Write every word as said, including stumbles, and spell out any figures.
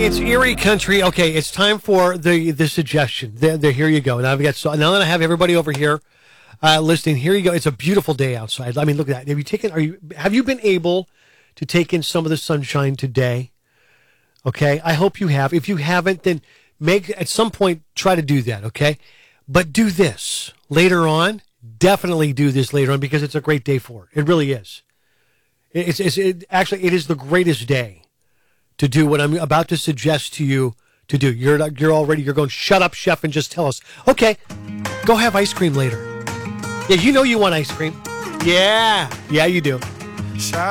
It's Erie Country. Okay, it's time for the the suggestion. The, the, here you go. Now I've got so now that I have everybody over here uh, listening. Here you go. It's a beautiful day outside. I mean, look at that. Have you taken? Are you? Have you been able to take in some of the sunshine today? Okay, I hope you have. If you haven't, then make at some point try to do that. Okay, but do this later on. Definitely do this later on because it's a great day for it. It really is. It's, it's it, actually it is the greatest day to do what I'm about to suggest to you to do. You're you're already you're going, shut up, chef, and just tell us. Okay, go have ice cream later. Yeah, you know you want ice cream. Yeah, yeah, you do.